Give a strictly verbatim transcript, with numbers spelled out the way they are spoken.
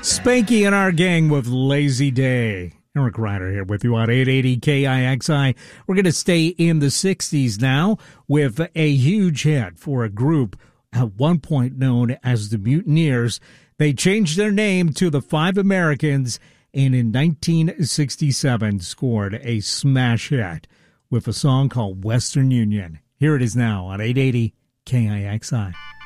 Spanky and our gang with Lazy Day. Eric Ryder here with you on eight eighty K I X I. We're going to stay in the sixties now with a huge hit for a group at one point known as the Mutineers. They changed their name to the Five Americans and in nineteen sixty-seven scored a smash hit with a song called Western Union. Here it is now on eight eighty K I X I.